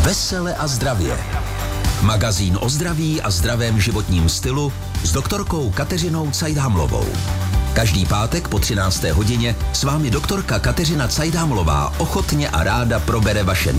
Vesele a zdravě. Magazín o zdraví a zdravém životním stylu s doktorkou Kateřinou Cajdámlovou. Každý pátek po 13. hodině s vámi doktorka Kateřina Cajdámlová ochotně a ráda probere vaše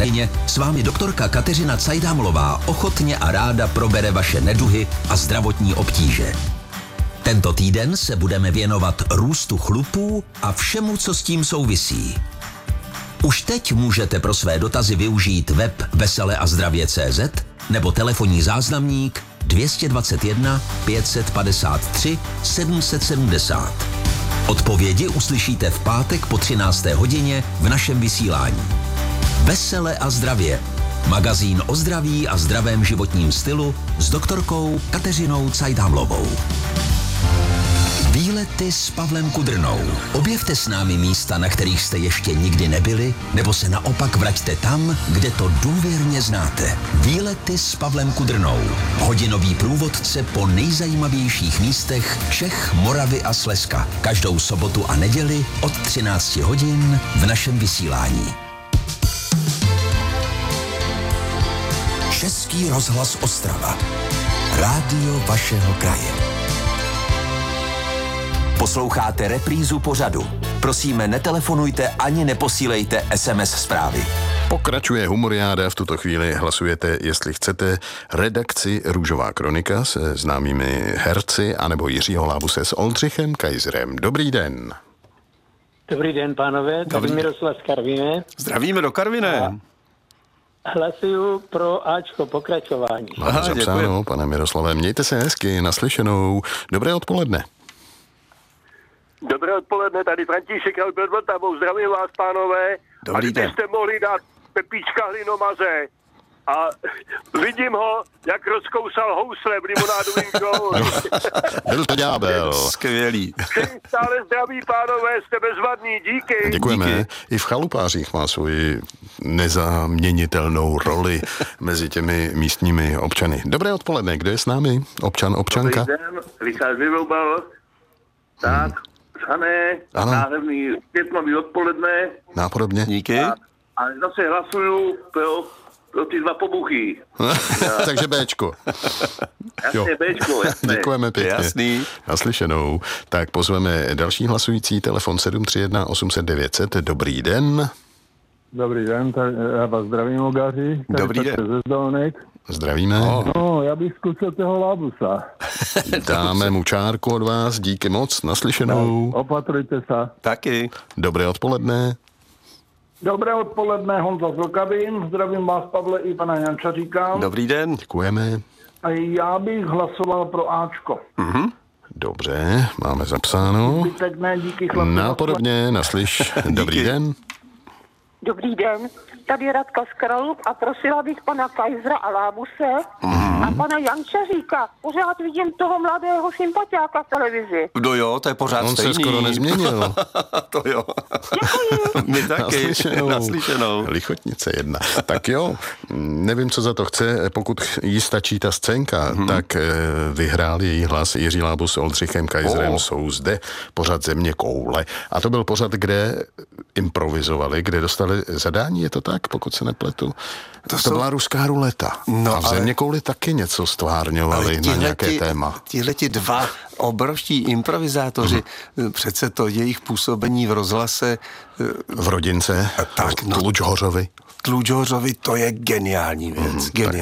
neduhy a zdravotní obtíže. Tento týden se budeme věnovat růstu chlupů a všemu, co s tím souvisí. Už teď můžete pro své dotazy využít web veseleazdravě.cz nebo telefonní záznamník 221 553 770. Odpovědi uslyšíte v pátek po 13. hodině v našem vysílání. Vesele a zdravě. Magazín o zdraví a zdravém životním stylu s doktorkou Kateřinou Cajdámlovou. Výlety s Pavlem Kudrnou. Objevte s námi místa, na kterých jste ještě nikdy nebyli, nebo se naopak vraťte tam, kde to důvěrně znáte. Výlety s Pavlem Kudrnou. Hodinový průvodce po nejzajímavějších místech Čech, Moravy a Slezska. Každou sobotu a neděli od 13 hodin v našem vysílání. Český rozhlas Ostrava. Rádio vašeho kraje. Posloucháte reprízu pořadu. Prosíme, netelefonujte ani neposílejte SMS zprávy. Pokračuje Humoriáda, v tuto chvíli hlasujete, jestli chcete redakci Růžová kronika se známými herci anebo Jiřího Lábuse s Oldřichem Kajzrem. Dobrý den. Dobrý den, pánové. Tady Miroslav z Karviné. Zdravíme do Karviné. Hlasuju pro Ačko, pokračování. Máme zapsáno, děkuji. Pane Miroslave. Mějte se hezky, naslyšenou. Dobré odpoledne. Dobré odpoledne, tady František Albertovou, zdravím vás, pánové. Dobrý den. Kdybyste mohli dát Pepíčka Hlinomaze a vidím ho, jak rozkousal housle v limonádovým show. Byl to ďábel. Skvělý. Stále zdraví, pánové, jste bezvadní, díky. Děkujeme. Díky. I v chalupářích má svoji nezaměnitelnou roli mezi těmi místními občany. Dobré odpoledne, kdo je s námi? Občan, občanka? Dobrý den, Richard Vyroubal. Tak, Hané, náhradný pětnový odpoledne. Nápodobně. Díky. A zase hlasuju pro ty dva pobuchy. Takže Béčko. Jasně, Béčko, jasně. Děkujeme pěkně. Jasný. Naslyšenou. Tak pozveme další hlasující, telefon 731 800 900. Dobrý den. Dobrý den, já vás zdravím, Ogaři. Dobrý den. Zdravíme. No, já bych zkusil toho Lábusa. Dáme mu čárku od vás, díky moc, naslyšenou. Opatrujte se. Taky. Dobré odpoledne. Dobré odpoledne, Honza z Vlkavín. Zdravím vás, Pavle, i pana Jančaříka. Dobrý den. Děkujeme. A já bych hlasoval pro Ačko. Dobře, máme zapsáno. Zbytek ne, díky chlapi. Nápodobně, naslyš. Dobrý den. Dobrý den, tady Radka z Kralup a prosila bych pana Kajzra a Lábuse a pana Jančaříka. Pořád vidím toho mladého sympatiáka v televizi. No jo, to je pořád On stejný. se skoro nezměnil. To jo. Děkuji. My taky. Naslyšenou. Lichotnice 1. Tak jo, nevím, co za to chce. Pokud jí stačí ta scénka, tak vyhrál její hlas Jiří Lábus s Oldřichem Kajzrem. Jsou zde pořad Země koule. A to byl pořad, kde improvizovali, kde dostali zadání, je to tak, pokud se nepletu? To byla ruská ruleta. No, a v Země kouli taky něco stvárňovali na nějaké téma. Tihleti dva obrovští improvizátoři, přece to jejich působení v rozhlase V Rodince, tak, no. Tlučhořovi. Tlučhořovi, to je geniální věc.